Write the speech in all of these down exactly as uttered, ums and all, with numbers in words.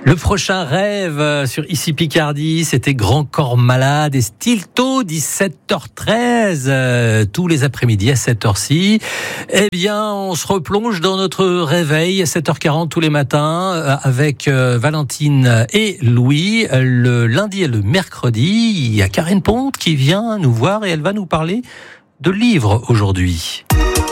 Le prochain rêve sur Ici Picardie, c'était Grand Corps Malade et Stilto, dix-sept heures treize, euh, tous les après-midi à cette heure-ci. Eh bien, on se replonge dans notre réveil à sept heures quarante tous les matins euh, avec euh, Valentine et Louis. Le lundi et le mercredi, il y a Karen Ponte qui vient nous voir et elle va nous parler de livres aujourd'hui.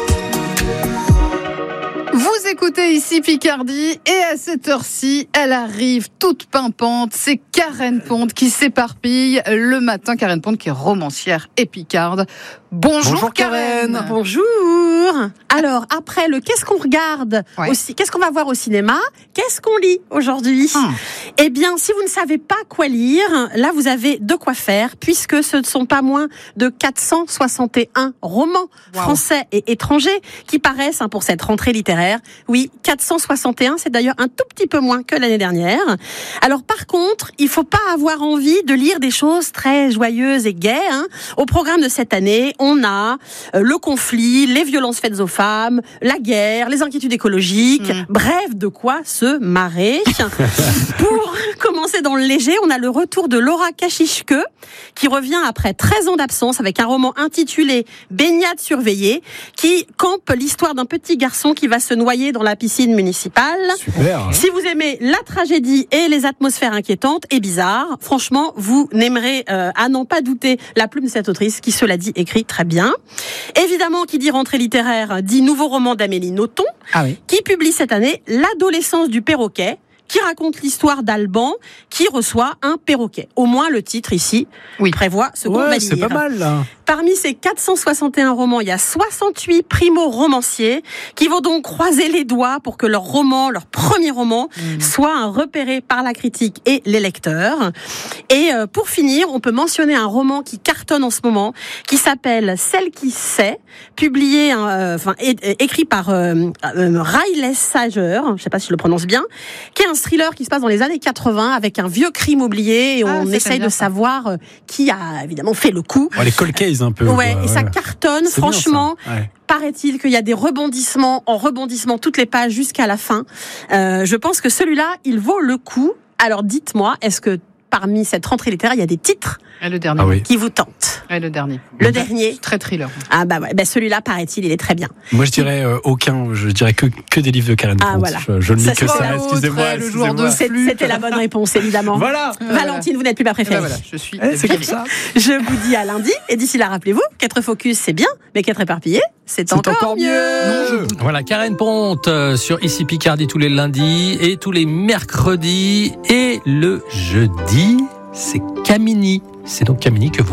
Vous écoutez Ici Picardie et à cette heure-ci, elle arrive toute pimpante. C'est Karen Ponte qui s'éparpille le matin. Karen Ponte qui est romancière et picarde. Bonjour, Bonjour Karen. Karen. Bonjour. Alors après le qu'est-ce qu'on regarde, Ouais. aussi, qu'est-ce qu'on va voir au cinéma, qu'est-ce qu'on lit aujourd'hui Hum. Eh bien, si vous ne savez pas quoi lire, là vous avez de quoi faire, puisque ce ne sont pas moins de quatre cent soixante et un romans Wow. français et étrangers qui paraissent hein, pour cette rentrée littéraire. Oui, quatre cent soixante et un, c'est d'ailleurs un tout petit peu moins que l'année dernière. Alors par contre, il faut pas avoir envie de lire des choses très joyeuses et gaies. Hein. Au programme de cette année, on a euh, le conflit, les violences faites aux femmes, la guerre, les inquiétudes écologiques, Mmh. bref, de quoi se marrer. Pour commencer dans le léger, on a le retour de Laura Kachishke, qui revient après treize ans d'absence avec un roman intitulé Baignade surveillée, qui campe l'histoire d'un petit garçon qui va se noyer dans la piscine municipale. Super. Si vous aimez la tragédie et les atmosphères inquiétantes et bizarres, franchement, vous n'aimerez euh, à n'en pas douter la plume de cette autrice qui, cela dit, écrit très bien. Évidemment, qui dit rentrée littéraire, dit nouveau roman d'Amélie Nothomb, Ah oui. qui publie cette année L'adolescence du perroquet, qui raconte l'histoire d'Alban qui reçoit un perroquet. Au moins, le titre ici Oui. prévoit ce qu'on va Ouais, lire. c'est pas mal là. Parmi ces quatre cent soixante et un romans, il y a soixante-huit primo-romanciers qui vont donc croiser les doigts pour que leur roman, leur premier roman, mmh. soit repéré par la critique et les lecteurs. Et euh, pour finir, on peut mentionner un roman qui cartonne en ce moment, qui s'appelle Celle qui sait, publié, euh, enfin é- écrit par euh, euh, Riley Sager, je ne sais pas si je le prononce bien, qui est un thriller qui se passe dans les années quatre-vingts avec un vieux crime oublié et Ah, on c'est essaye bien, de ça. savoir euh, qui a évidemment fait le coup. Ouais, les cold cases un peu. Ouais, quoi, et ça cartonne, C'est bien, franchement. ça. Ouais. Paraît-il qu'il y a des rebondissements en rebondissements toutes les pages jusqu'à la fin. Euh, je pense que celui-là, il vaut le coup. Alors dites-moi, est-ce que parmi cette rentrée littéraire, il y a des titres Et le dernier. Ah oui. qui vous tentent? Et le dernier. Le dernier. Très thriller. Ah bah ouais, bah celui-là, paraît-il, il est très bien. Moi, je dirais euh, aucun. Je dirais que que des livres de Karen Ah, Ponte. voilà. Je, je ne lis Ça, que c'est ça. la Excusez-moi. autre, le joueur de excusez-moi. C'est- flûte. C'était la bonne réponse, évidemment. Voilà. Valentine, vous n'êtes plus ma Et ben préférée. voilà, je suis. Eh, c'est comme virée. ça. Je vous dis à lundi. Et d'ici là, rappelez-vous, qu'être focus, c'est bien, mais qu'être éparpillé, c'est C'est encore, encore mieux. Voilà, Karen Ponte euh, sur Ici Picardie tous les lundis et tous les mercredis. Et le jeudi, c'est Camini. C'est donc Camini que vous